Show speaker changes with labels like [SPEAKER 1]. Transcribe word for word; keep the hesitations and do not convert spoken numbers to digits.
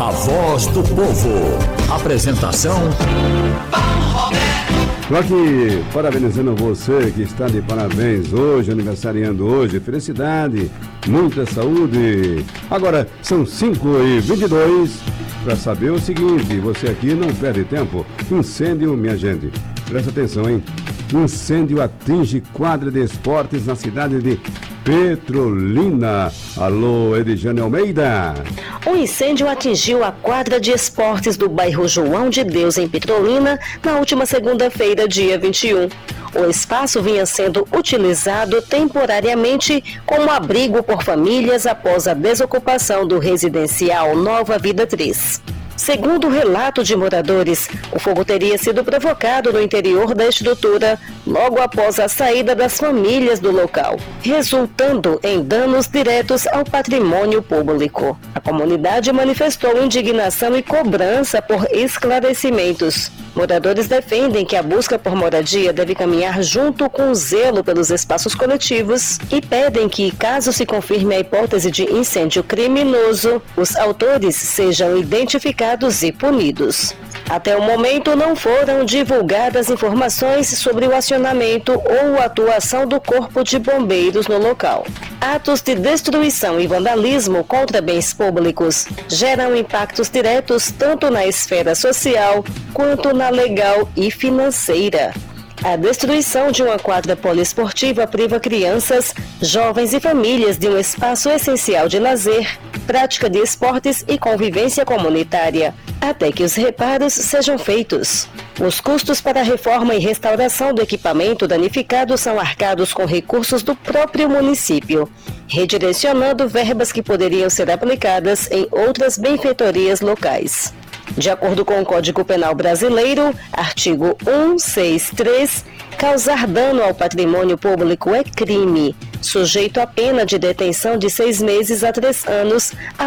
[SPEAKER 1] A voz do povo. Apresentação Paulo
[SPEAKER 2] Roberto. Estou aqui parabenizando você que está de parabéns hoje, aniversariando hoje. Felicidade, muita saúde. Agora são cinco e vinte e dois. Para saber o seguinte, você aqui não perde tempo. Incêndio, minha gente. Presta atenção, hein? Incêndio atinge quadra de esportes na cidade de Petrolina. Alô, Edjane Almeida.
[SPEAKER 3] O incêndio atingiu a quadra de esportes do bairro João de Deus, em Petrolina, na última segunda-feira, dia vinte e um. O espaço vinha sendo utilizado temporariamente como abrigo por famílias após a desocupação do residencial Nova Vida três. Segundo o relato de moradores, o fogo teria sido provocado no interior da estrutura logo após a saída das famílias do local, resultando em danos diretos ao patrimônio público. A comunidade manifestou indignação e cobrança por esclarecimentos. Moradores defendem que a busca por moradia deve caminhar junto com o zelo pelos espaços coletivos e pedem que, caso se confirme a hipótese de incêndio criminoso, os autores sejam identificados e punidos. Até o momento não foram divulgadas informações sobre o acionamento ou atuação do Corpo de Bombeiros no local. Atos de destruição e vandalismo contra bens públicos geram impactos diretos tanto na esfera social quanto na legal e financeira. A destruição de uma quadra poliesportiva priva crianças, jovens e famílias de um espaço essencial de lazer, prática de esportes e convivência comunitária, até que os reparos sejam feitos. Os custos para a reforma e restauração do equipamento danificado são arcados com recursos do próprio município, redirecionando verbas que poderiam ser aplicadas em outras benfeitorias locais. De acordo com o Código Penal Brasileiro, artigo cento e sessenta e três, causar dano ao patrimônio público é crime, sujeito a pena de detenção de seis meses a três anos,